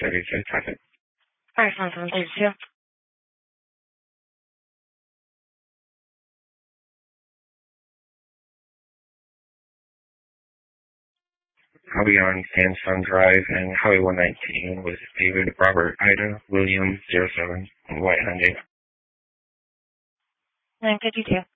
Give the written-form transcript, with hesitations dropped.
traffic. Alright, 732. Highway on Sandstone Drive and Highway 119 with David Robert Ida William 07 and White Hyundai. 952.